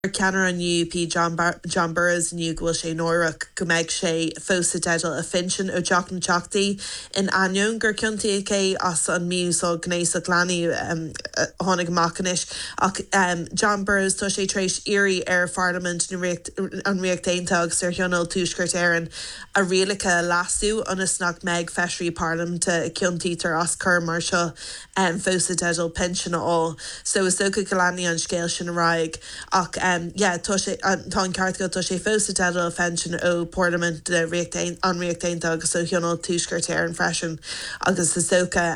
Ceanar an UP John Burrows new ghfuil sé nóireach go méid sé fósa dedal a finsin ó Jack na teachtaí in anion gur cionntaí cé as an mús ó gnééis a glanní tháinig macanis ach John Burrows tá sé trééis irí ar Parliament an riocht agus ar thionol túisgurt éan a rialacha lasú anas nach méid feisirí Parliament a cionntítar as chur mar seo fósa dedal pension á so is socha glanní an scéil sin a raig ach tá sé tá an ceart go tá sé fósa dedal fensin ó Parliament an riocht agus ó thionol túisgurt éan freisin agus is socha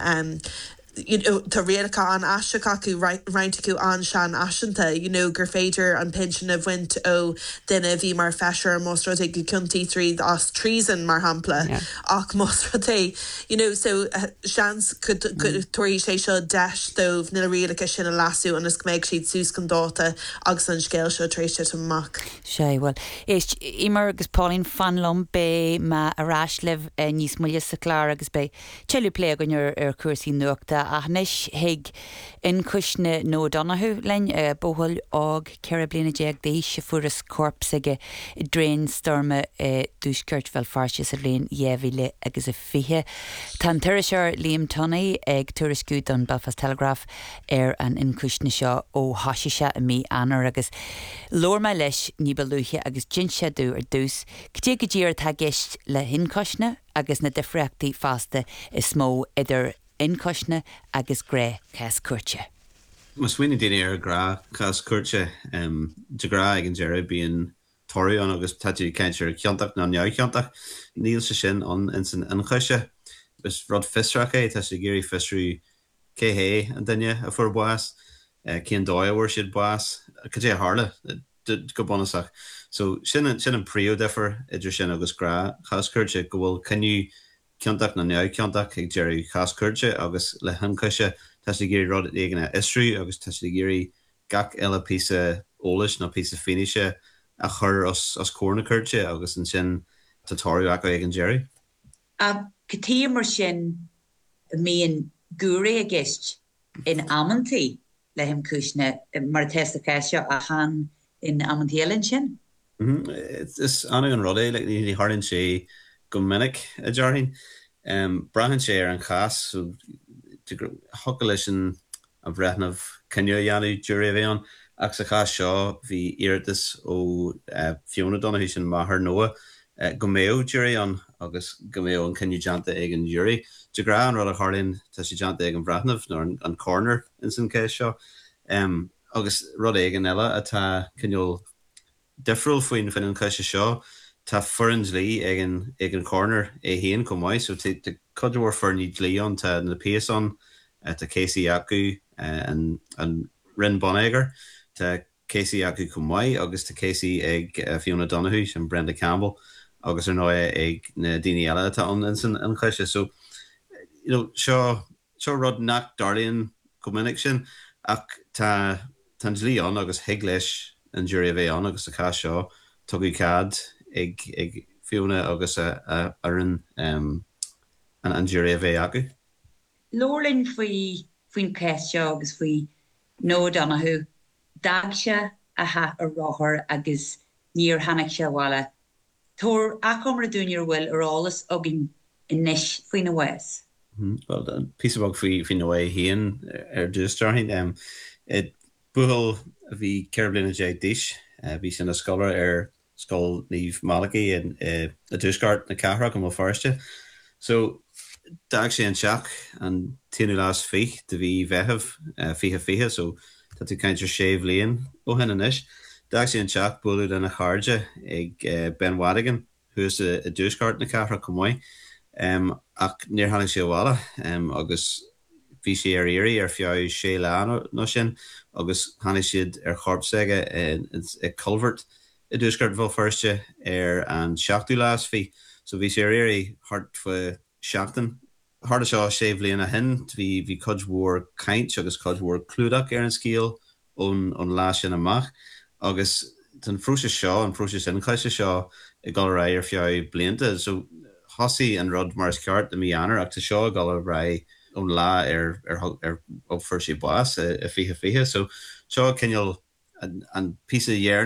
tá réalcha an astracha acu roiint acu an sean aisianta gur féidir an pension a bhaint ó duine bhí mar feisir más rud go cionntaí tríd as trísan mar hampla ach más rud so seans tuairí sé seo deis dómh na réalcha sin a lasú agus go méid siad sús gan dáta agus an scéil seo tréiste amach. Sé well imar agus Pauline fanlum bé má arás leh níos muile sa chlár agus bé teú lé gan ar cuasaí nuachta a hanis heig in kusne nó Donnahu lein bóhol og ceir blina déag déis se furas corps ige drain storme dúskurt fel farsis a léin jevile agus a fihe. Tan tuiriseir Liam Tunney ag tuairiscút an Belfast Telegraph ar an inkusne seo ó hasise a mí anar agus lór me leis ní beluche agus jinse dú ar dús ctí go ddíir tá geist le hincosne agus na difreachtaí fásta is smó idir incosne agus gré cas curte. Mas winni dine ar gra cas curte de gra ag an Jerry bíon Torion agus tati keintir ceantach na neau ceantach níl se sin an insan anchoise bes rod fisracha tá sé géirí fisrú céhé an danne a fur buas cén dóhhar siad buas go dé hále go bonach so sin an prío defer idir sin agus gra cas curte go bhfuil ceniu ceantach na neau ceantach ag Jerry cas curte agus le hancoise tá sé géirí rod éigen isrú agus tá sé géirí gach eile písa ólis na písa finisise a chur os córna curte agus an sin tatáú acu ag an Jerry. Catíar mar sin míon gúra a gist in Amantí le him cúisne mar testa ceisio a han in Amantíalinn sin? Is anna an rodé le ní harlinn sé go minic a jarhin. Brahan sé ar an chas hoca lei sin a bhreithnamh cenne dheanú dúra bhéan ach sa chas seo bhí iartas ó Fiona Donnahu sin maithar nua go méo dúra an agus go méo an cenne deanta ag an dúra. De gra an rud a harlinn tá sé deanta ag an bhreithnamh nó an corner in san céis seo. Agus rud ag an eile atá cinneol difriúil faoin fin an caiise seo tá furins lí ag an corner é híon go maiid so te codúir furní líon tá na píason tá Casey acu an rin bonaiger tá Casey acu go maiid agus tá Casey ag Fiona Donnahu an Brenda Campbell agus ar nóia ag na daoine eile tá an san an caiise so seo rud nach darlíonn go minic sin ach tá líon agus hiig leis an dúra bheith an agus a cá seo tugaí cad ag Fiona agus ar an dúra bheith acu. Lorlinn faoin ceisio agus faoi nó Donnahu dagse a ha a ráthir agus níor hanaic se bhile. Tóir acomra dúinir bhfuil arálas agin inis faoin Wes. Well, piece of faoin Wes híon ar dústarhin. Buhol a bhí ceirblina dé díis bhí sin a scolar ar Skull Níomh Malachi and a dúsgart na cara go má farste. So dag sé an seach an tíú lás fich de bhí bheitheh fihe so dat tú keintir séh léon ó hen inis. Dag sé an seach buú an a charge ag Ben Wadigan who's a dúsgart na cara go mai ach níor hannig sé bhile agus bhí sé ar éirí ar fiú sé leán nó sin agus hannig siad ar chorpsaige ag culvert I dúsgart bhil firste ar an seachtú lás fi so bhí sé ar éirí hart fa seachtan. Harda seo séh léon a hin hí codhór caint agus codhór clúdach ar an scíal ón lá sin amach agus den frúise seo an frúise inchaise seo I gal ra ar fiú blianta so hosaí an rud mars ceart a mí anar ach tá seo gal ra ón lá ar ó fuirsí buas a fihe so seo cinneal an pí a dhéar